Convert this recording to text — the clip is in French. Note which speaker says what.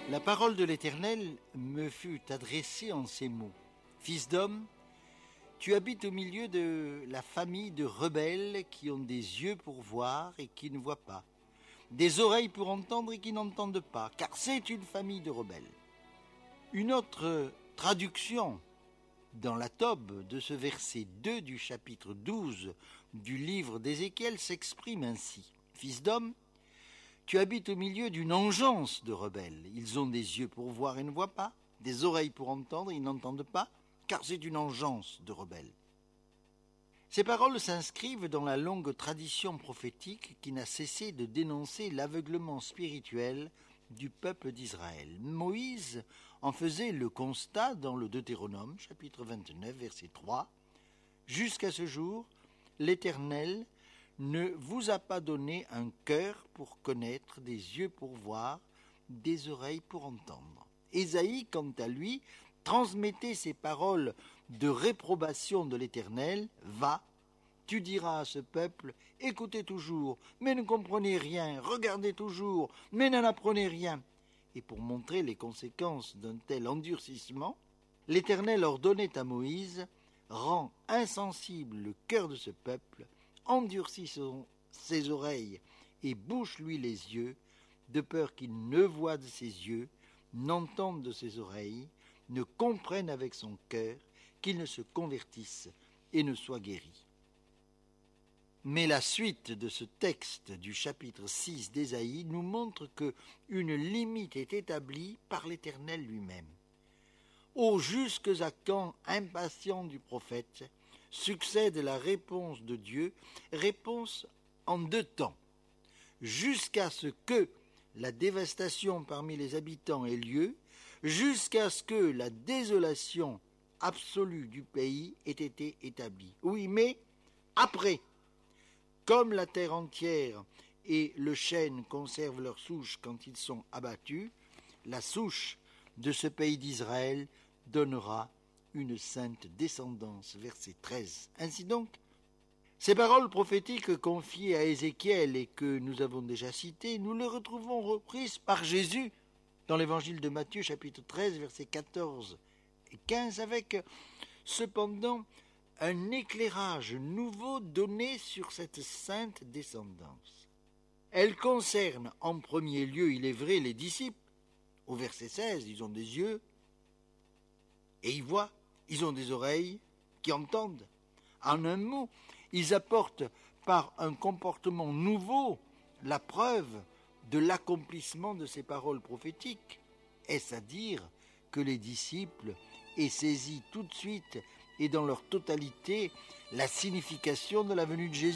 Speaker 1: La parole de l'Éternel me fut adressée en ces mots. Fils d'homme, tu habites au milieu de la famille de rebelles qui ont des yeux pour voir et qui ne voient pas, des oreilles pour entendre et qui n'entendent pas, car c'est une famille de rebelles. Une autre traduction dans la Tob de ce verset 2 du chapitre 12 du livre d'Ézéchiel s'exprime ainsi. Fils d'homme, tu habites au milieu d'une engeance de rebelles. Ils ont des yeux pour voir et ne voient pas, des oreilles pour entendre et ils n'entendent pas, car c'est une engeance de rebelles. Ces paroles s'inscrivent dans la longue tradition prophétique qui n'a cessé de dénoncer l'aveuglement spirituel du peuple d'Israël. Moïse en faisait le constat dans le Deutéronome, chapitre 29, verset 3. « Jusqu'à ce jour, l'Éternel ne vous a pas donné un cœur pour connaître, des yeux pour voir, des oreilles pour entendre. » Ésaïe, quant à lui, transmettait ces paroles de réprobation de l'Éternel. « Va, tu diras à ce peuple, écoutez toujours, mais ne comprenez rien, regardez toujours, mais n'en apprenez rien. » Et pour montrer les conséquences d'un tel endurcissement, l'Éternel ordonnait à Moïse, « Rends insensible le cœur de ce peuple, endurcis ses oreilles et bouche-lui les yeux, de peur qu'il ne voie de ses yeux, n'entende de ses oreilles, ne comprenne avec son cœur, qu'il ne se convertisse et ne soit guéri. » Mais la suite de ce texte du chapitre 6 d'Ésaïe nous montre qu'une limite est établie par l'Éternel lui-même. « Ô jusques à quand, impatient du prophète, succède la réponse de Dieu, réponse en deux temps, jusqu'à ce que la dévastation parmi les habitants ait lieu, jusqu'à ce que la désolation absolue du pays ait été établie. Oui, mais après, comme la terre entière et le chêne conservent leur souche quand ils sont abattus, la souche de ce pays d'Israël donnera une sainte descendance. » Verset 13. Ainsi donc, ces paroles prophétiques confiées à Ézéchiel et que nous avons déjà citées, nous les retrouvons reprises par Jésus dans l'évangile de Matthieu, chapitre 13, versets 14 et 15, avec cependant un éclairage nouveau donné sur cette sainte descendance. Elle concerne en premier lieu, il est vrai, les disciples. Au verset 16, ils ont des yeux et ils voient, ils ont des oreilles qui entendent. En un mot, ils apportent par un comportement nouveau la preuve de l'accomplissement de ces paroles prophétiques. Est-ce à dire que les disciples aient saisi tout de suite et dans leur totalité la signification de la venue de Jésus ?